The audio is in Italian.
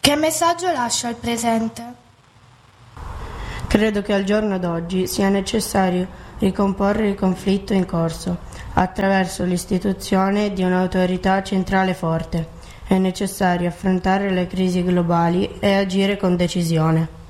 Che messaggio lascia il presente? Credo che al giorno d'oggi sia necessario ricomporre il conflitto in corso attraverso l'istituzione di un'autorità centrale forte. È necessario affrontare le crisi globali e agire con decisione.